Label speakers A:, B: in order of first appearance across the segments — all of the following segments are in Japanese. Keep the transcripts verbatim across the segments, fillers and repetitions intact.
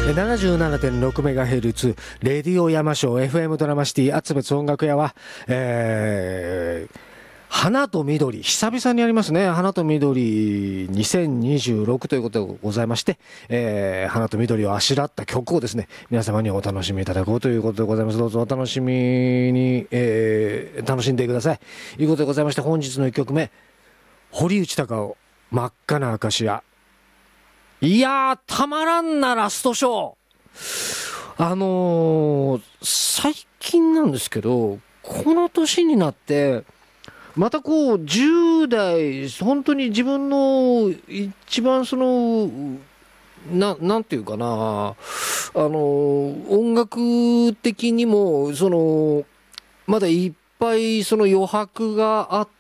A: ななじゅうななてんろくメガヘルツ レディオ山椒 エフエム ドラマシティ厚別音楽屋は、えー、花と緑、久々にやりますね。花と緑にせんにじゅうろくということでございまして、えー、花と緑をあしらった曲をですね、皆様にお楽しみいただこうということでございます。どうぞお楽しみに、えー、楽しんでくださいということでございまして、本日のいっきょくめ、堀内孝雄、真っ赤なアカシア。いやー、たまらんなラストショー。あのー、最近なんですけど、この年になってまたこうじゅう代、本当に自分の一番そのななんていうかな、あのー、音楽的にもそのまだいっぱいその余白があって、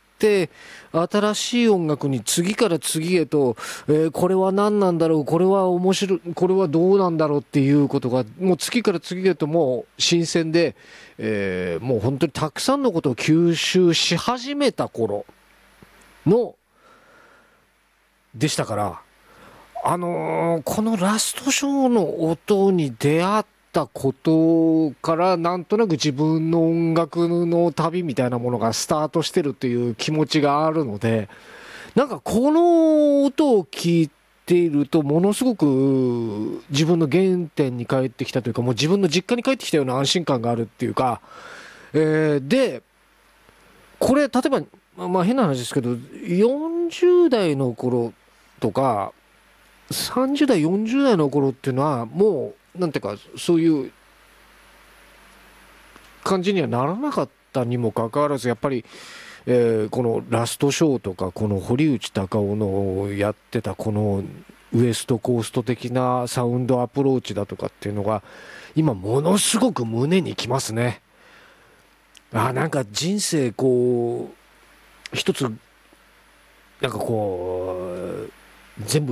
A: 新しい音楽に次から次へと、えー、これは何なんだろう、これは面白い、これはどうなんだろうっていうことがもう次から次へともう新鮮で、えー、もう本当にたくさんのことを吸収し始めた頃のでしたから、あのー、このラストショーの音に出会ってたことからなんとなく自分の音楽の旅みたいなものがスタートしてるという気持ちがあるので、なんかこの音を聞いているとものすごく自分の原点に帰ってきたというか、もう自分の実家に帰ってきたような安心感があるっていうか、えー、でこれ例えばまあ変な話ですけど、よんじゅう代の頃とかさんじゅう代よんじゅう代の頃っていうのはもうなんていうかそういう感じにはならなかったにもかかわらず、やっぱり、えー、このラストショーとかこの堀内孝雄のやってたこのウエストコースト的なサウンドアプローチだとかっていうのが今ものすごく胸にきますね。あ、なんか人生こう一つなんかこう全部